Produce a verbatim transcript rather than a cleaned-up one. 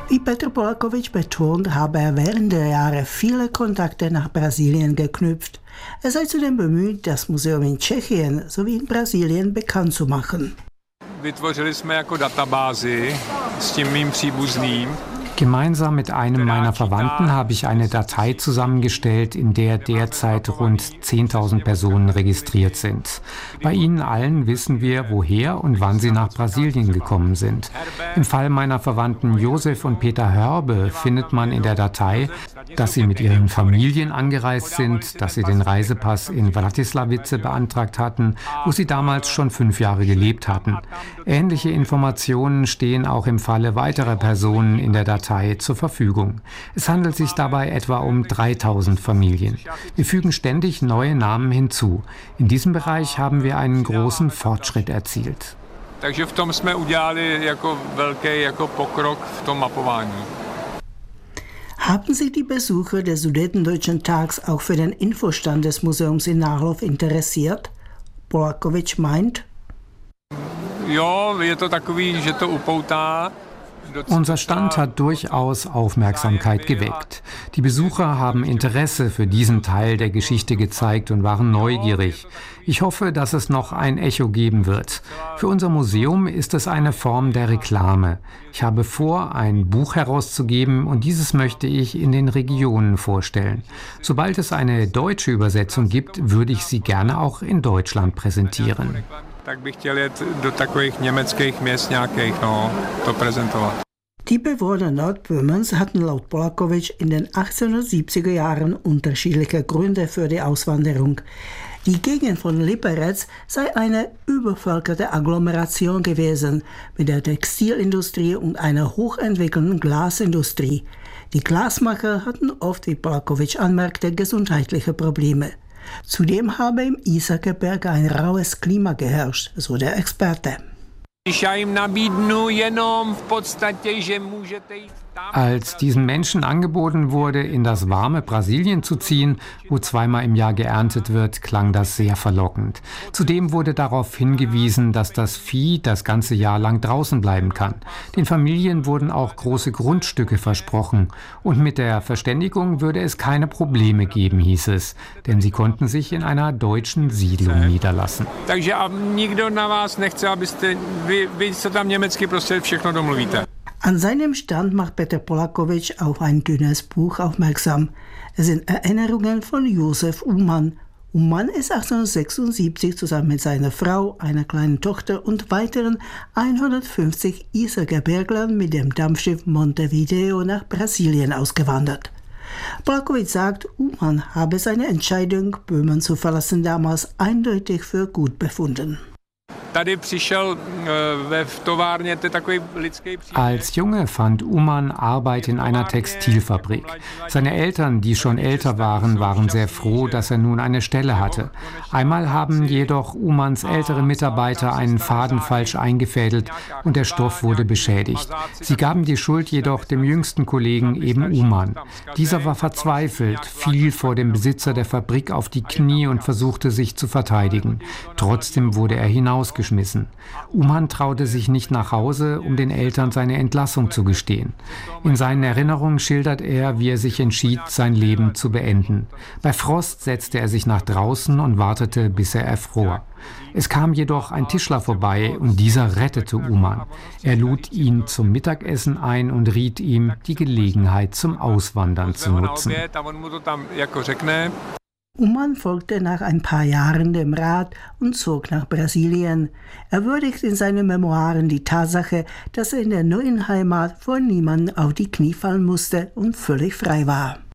Wie Petr Polakowicz betont, habe er während der Jahre viele Kontakte nach Brasilien geknüpft. Er sei zudem bemüht, das Museum in Tschechien sowie in Brasilien bekannt zu machen. Vytvořili jsme jako databázi s tím mým příbuzným. Gemeinsam mit einem meiner Verwandten habe ich eine Datei zusammengestellt, in der derzeit rund zehntausend Personen registriert sind. Bei ihnen allen wissen wir, woher und wann sie nach Brasilien gekommen sind. Im Fall meiner Verwandten Josef und Peter Hörbe findet man in der Datei, dass sie mit ihren Familien angereist sind, dass sie den Reisepass in Vratislavice beantragt hatten, wo sie damals schon fünf Jahre gelebt hatten. Ähnliche Informationen stehen auch im Falle weiterer Personen in der Datei zur Verfügung. Es handelt sich dabei etwa um dreitausend Familien. Wir fügen ständig neue Namen hinzu. In diesem Bereich haben wir einen großen Fortschritt erzielt. Takže v tom jsme udělali jako velký jako pokrok v tom mapování. Haben sich die Besucher des Sudetendeutschen Tags auch für den Infostand des Museums in Náchylov interessiert? Polakowicz meint: Jo, je to takový, že to upoutá. Unser Stand hat durchaus Aufmerksamkeit geweckt. Die Besucher haben Interesse für diesen Teil der Geschichte gezeigt und waren neugierig. Ich hoffe, dass es noch ein Echo geben wird. Für unser Museum ist es eine Form der Reklame. Ich habe vor, ein Buch herauszugeben und dieses möchte ich in den Regionen vorstellen. Sobald es eine deutsche Übersetzung gibt, würde ich sie gerne auch in Deutschland präsentieren. Tak bych chtěl jet do takových německých měst nějakých, no, to prezentovat. Die Bewohner Nordböhmens hatten laut Polakowicz in den achtzehnhundertsiebziger Jahren unterschiedliche Gründe für die Auswanderung. Die Gegend von Liberec sei eine übervölkerte Agglomeration gewesen mit der Textilindustrie und einer hochentwickelten Glasindustrie. Die Glasmacher hatten oft, wie Polakowicz anmerkte, gesundheitliche Probleme. Zudem habe im Isergebirge ein raues Klima geherrscht, so der Experte. Als diesen Menschen angeboten wurde, in das warme Brasilien zu ziehen, wo zweimal im Jahr geerntet wird, klang das sehr verlockend. Zudem wurde darauf hingewiesen, dass das Vieh das ganze Jahr lang draußen bleiben kann. Den Familien wurden auch große Grundstücke versprochen. Und mit der Verständigung würde es keine Probleme geben, hieß es. Denn sie konnten sich in einer deutschen Siedlung niederlassen. Takže nikdo na vás nechce, abyste vy, vy se tam německy prostě všechno domluvíte. An seinem Stand macht Petr Polakowicz auf ein dünnes Buch aufmerksam. Es sind Erinnerungen von Josef Uhlmann. Uhlmann ist achtzehnhundertsechsundsiebzig zusammen mit seiner Frau, einer kleinen Tochter und weiteren hundertfünfzig Isergebirglern mit dem Dampfschiff Montevideo nach Brasilien ausgewandert. Polakowicz sagt, Uhlmann habe seine Entscheidung, Böhmen zu verlassen, damals eindeutig für gut befunden. Als Junge fand Uhlmann Arbeit in einer Textilfabrik. Seine Eltern, die schon älter waren, waren sehr froh, dass er nun eine Stelle hatte. Einmal haben jedoch Uhlmanns ältere Mitarbeiter einen Faden falsch eingefädelt und der Stoff wurde beschädigt. Sie gaben die Schuld jedoch dem jüngsten Kollegen, eben Uhlmann. Dieser war verzweifelt, fiel vor dem Besitzer der Fabrik auf die Knie und versuchte sich zu verteidigen. Trotzdem wurde er hinausgeschmissen. Uhlmann traute sich nicht nach Hause, um den Eltern seine Entlassung zu gestehen. In seinen Erinnerungen schildert er, wie er sich entschied, sein Leben zu beenden. Bei Frost setzte er sich nach draußen und wartete, bis er erfror. Es kam jedoch ein Tischler vorbei und dieser rettete Uhlmann. Er lud ihn zum Mittagessen ein und riet ihm, die Gelegenheit zum Auswandern zu nutzen. Uhlmann folgte nach ein paar Jahren dem Rat und zog nach Brasilien. Er würdigt in seinen Memoiren die Tatsache, dass er in der neuen Heimat vor niemandem auf die Knie fallen musste und völlig frei war.